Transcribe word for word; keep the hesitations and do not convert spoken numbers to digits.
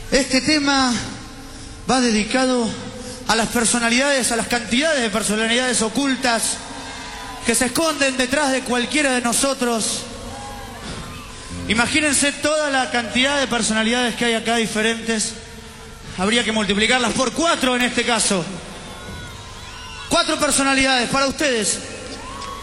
Este tema va dedicado a las personalidades, a las cantidades de personalidades ocultas que se esconden detrás de cualquiera de nosotros. Imagínense toda la cantidad de personalidades que hay acá diferentes. Habría que multiplicarlas por cuatro en este caso. Cuatro personalidades para ustedes.